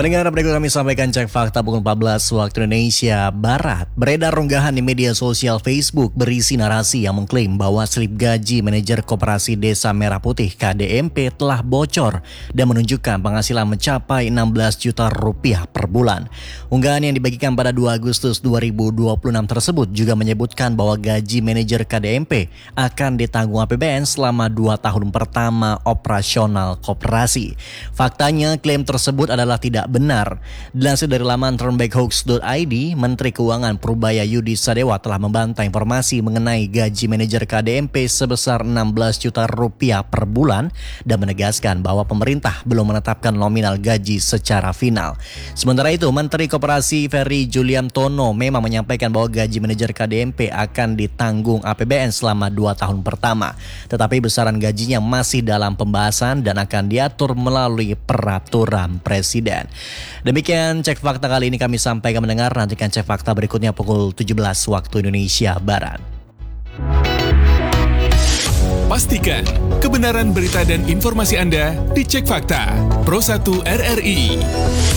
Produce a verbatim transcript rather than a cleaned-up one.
Pendengar, berikut kami sampaikan cek fakta pukul empat belas waktu Indonesia Barat. Beredar unggahan di media sosial Facebook berisi narasi yang mengklaim bahwa slip gaji manajer Koperasi Desa Merah Putih K D M P telah bocor dan menunjukkan penghasilan mencapai enam belas juta rupiah per bulan. Unggahan yang dibagikan pada dua Agustus dua ribu dua puluh enam tersebut juga menyebutkan bahwa gaji manajer K D M P akan ditanggung A P B N selama dua tahun pertama operasional koperasi. Faktanya, klaim tersebut adalah tidak benar. Dilansir dari laman turnbackhoax dot i d, Menteri Keuangan Purbaya Yudi Sadewa telah membantah informasi mengenai gaji manajer K D M P sebesar enam belas juta rupiah per bulan dan menegaskan bahwa pemerintah belum menetapkan nominal gaji secara final. Sementara itu, Menteri Koperasi Ferry Juliantono memang menyampaikan bahwa gaji manajer K D M P akan ditanggung A P B N selama dua tahun pertama, tetapi besaran gajinya masih dalam pembahasan dan akan diatur melalui peraturan Presiden. Demikian cek fakta kali ini kami sampaikan mendengar. Nantikan cek fakta berikutnya pukul tujuh belas waktu Indonesia Barat. Pastikan kebenaran berita dan informasi Anda dicek fakta. Pro satu R R I.